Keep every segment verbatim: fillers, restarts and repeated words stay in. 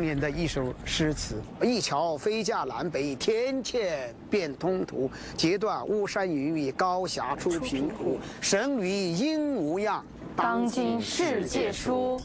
年的一首诗词：一桥飞架南北，天堑变通途。截断巫山云雨，高霞出平湖。神女应无恙， 当今世界书。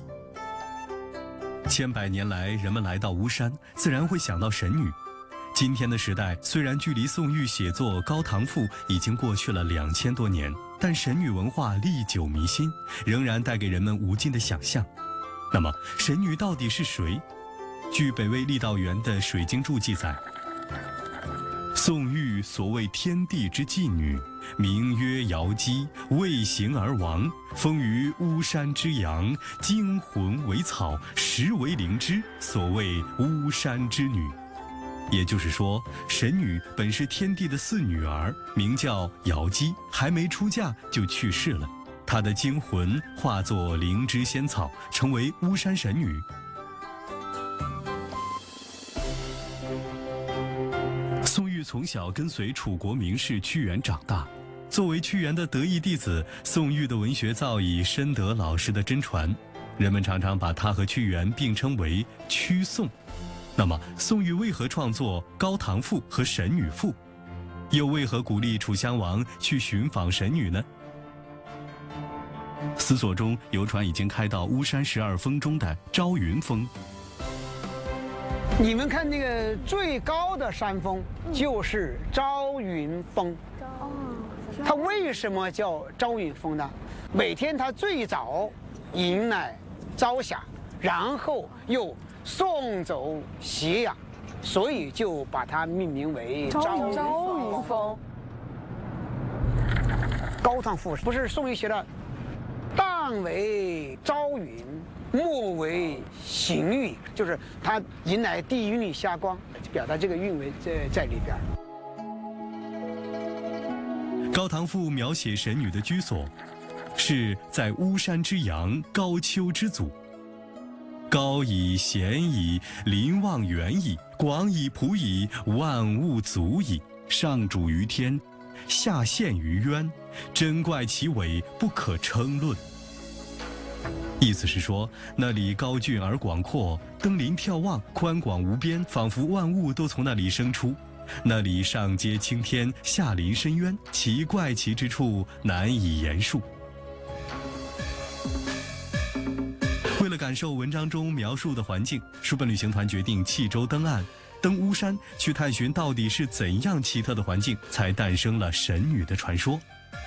千百年来，人们来到巫山，自然会想到神女。今天的时代，虽然距离宋玉写作《高唐赋》已经过去了两千多年，但神女文化历久弥新，仍然带给人们无尽的想象。那么，神女到底是谁？据北魏郦道元的《水经注》记载，宋玉所谓天地之妓女，名曰瑶姬，未形而亡，封于巫山之阳，精魂为草，实为灵芝，所谓巫山之女。也就是说，神女本是天帝的四女儿，名叫瑶姬，还没出嫁就去世了。她的精魂化作灵芝仙草，成为巫山神女。宋玉从小跟随楚国名士屈原长大，作为屈原的得意弟子，宋玉的文学造诣深得老师的真传，人们常常把他和屈原并称为屈宋。那么，宋玉为何创作《高唐赋》和《神女赋》，又为何鼓励楚襄王去寻访神女呢？思索中，游船已经开到巫山十二峰中的朝云峰。 你们看那个最高的山峰就是朝云峰。它为什么叫朝云峰呢？每天它最早迎来朝霞，然后又送走夕阳，所以就把它命名为朝云峰。高唐赋不是宋玉写的“旦为朝云，暮为行雨”，就是它迎来第一缕霞光，表达这个韵味在在里边。 高唐赋描写神女的居所，是在巫山之阳，高丘之祖。高矣，咸矣，临望远矣，广矣，普矣，万物足矣。上主于天，下陷于渊，珍怪其伟，不可称论。意思是说，那里高峻而广阔，登临眺望，宽广无边，仿佛万物都从那里生出。那里上接青天，下临深渊，其怪奇之处难以言述。为了感受文章中描述的环境，书本旅行团决定弃舟登岸，登巫山去探寻到底是怎样奇特的环境，才诞生了神女的传说。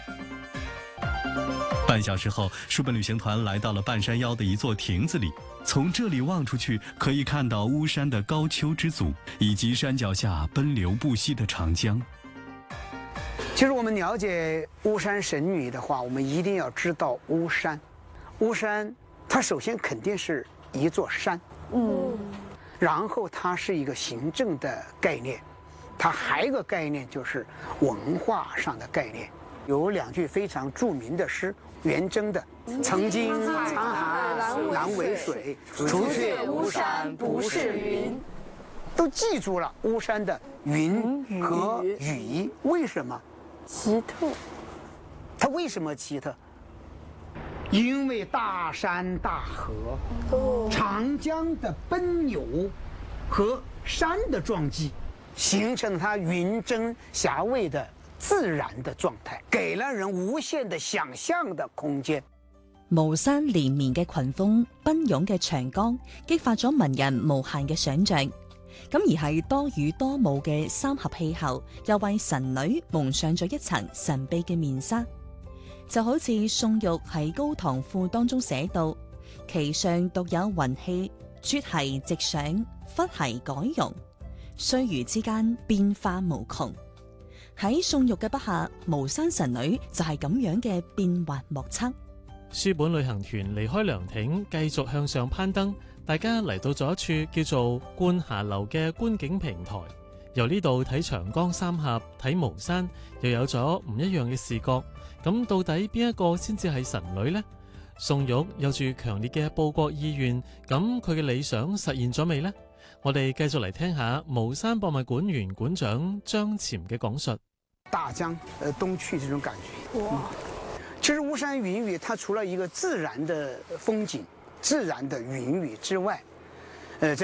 半小时后，书本旅行团来到了半山腰的一座亭子里，从这里望出去，可以看到巫山的高丘之祖，以及山脚下奔流不息的长江。 其实我们了解巫山神女的话，我们一定要知道巫山。巫山它首先肯定是一座山，嗯，然后它是一个行政的概念，它还有一个概念就是文化上的概念。有两句非常著名的诗，元稹的“曾经沧海难为水，除却巫山不是云”，都记住了巫山的云和雨。为什么？ 奇特。 它为什么奇特？因为大山大河，长江的奔流和山的撞击，形成它云蒸霞蔚的自然的狀態，給了人無限的想象的空間。 巫山連綿嘅群峰、奔湧嘅長江，激發咗文人無限嘅想像。咁而係多雨多霧嘅三合氣候，又為神女蒙上咗一層神秘嘅面紗。就好似宋玉喺《高唐賦》當中寫到：其上獨有雲氣，絕兮直上，忽兮改容，歲餘之間變化無窮。喺宋玉嘅筆下，巫山神女就係咁樣嘅變幻莫測。 書本旅行團離開涼亭，繼續向上攀登，大家嚟到咗一處叫做觀霞樓嘅觀景平台。由呢度睇長江三峽，睇巫山，又有咗唔一樣嘅視覺。咁到底邊一個先至係神女呢？宋玉有住強烈嘅報國意願，咁佢嘅理想實現咗未呢？我哋繼續嚟聽下巫山博物館原館長張潛嘅講述。 大江呃東去這種感覺。哇！其實巫山雲雨，它除了一個自然的風景、自然的雲雨之外，